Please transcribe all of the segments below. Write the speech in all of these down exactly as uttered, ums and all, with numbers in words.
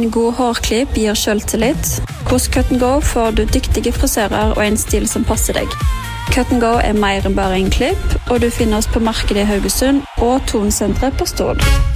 En god hårklipp gir selvtillit. Hos Cut and Go får du dyktige frisører og en stil som passer deg. Cut and Go er mer enn bare en klipp, og du finner oss på markedet i Haugesund og Tonsenteret på Stord.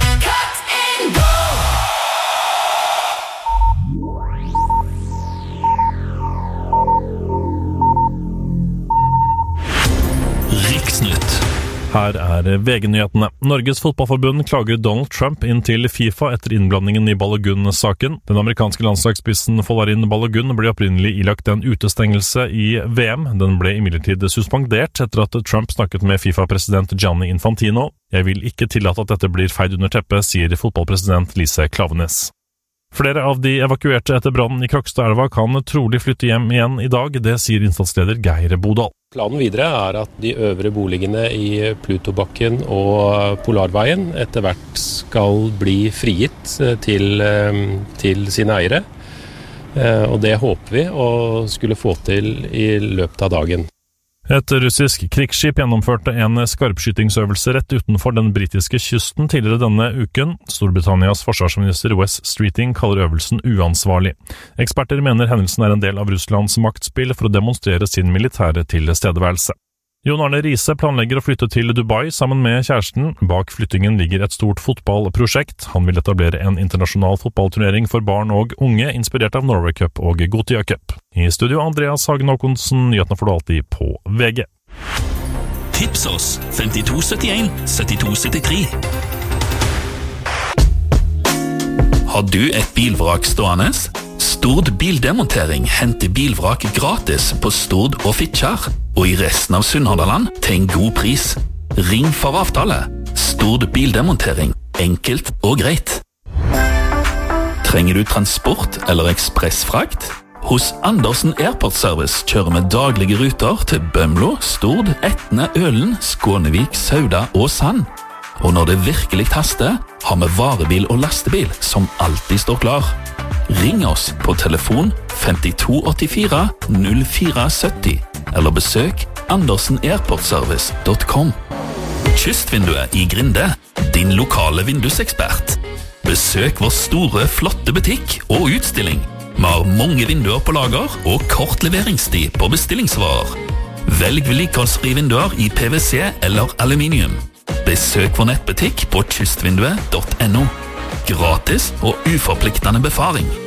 Riksnytt. Her er V G-nyhetene. Norges fotballforbund klager Donald Trump inn til FIFA etter innblandingen i Balogun-saken. Den amerikanske landslagsspissen Folarin Balogun ble opprinnelig ilagt en utestengelse i V M. Den ble imidlertid suspendert etter at Trump snakket med FIFA-president Gianni Infantino. Jeg vil ikke tillate at dette blir feid under teppet, sier fotballpresident Lise Klaveness. Flere av de evakuerte etter brannen i Krokstadelva kan trolig flytte hjem igjen i dag, det sier innsatsleder Geir Bodal. Planen videre er at de øvre boligene i Plutobakken og Polarveien etter hvert skal bli frigitt til, til sine eiere. Og det håper vi å skulle få til i løpet av dagen. Et russisk krigsskip gjennomførte en skarpskytingsøvelse rett utenfor den britiske kysten tidligere denne uken. Storbritannias forsvarsminister Wes Streeting kaller øvelsen uansvarlig. Eksperter mener hendelsen er en del av Russlands maktspill for å demonstrere sin militære tilstedeværelse. Jon Arne Riise planlegger å flytte til Dubai sammen med kjæresten. Bak flyttingen ligger et stort fotballprosjekt. Han vil etablere en internasjonal fotballturnering for barn og unge, inspirert av Norway Cup og Gothia Cup. I studio Andreas Hagen Håkonsen, nyhetene får du alltid på V G. Tips oss femtito syttien syttito syttitre. Har du et bilvrak stående? Stord Bildemontering henter bilvrak gratis på Stord og Fitjar, og i resten av Sunnhordland til en god pris. Ring for avtale. Stord Bildemontering. Enkelt og greit. Trenger du transport eller ekspressfrakt? Hos Andersen Airport Service kjører vi daglige ruter til Bømlo, Stord, Etne, Ølen, Skånevik, Sauda og Sand. Og når det virkelig haster, har vi varebil og lastebil som alltid står klar. Ring oss på telefon femtito åttifire null fire sytti eller besøk andersen airport service punktum com. Kystvinduet i Grinde, din lokale vindusekspert. Besøk vår store, flotte butikk og utstilling. Vi har mange vinduer på lager og kort leveringstid på bestillingsvarer. Velg vedlikeholdsfrie vinduer i P V C eller aluminium. Besøk vår nettbutikk på kystvinduet punktum no. Gratis og uforpliktende befaring.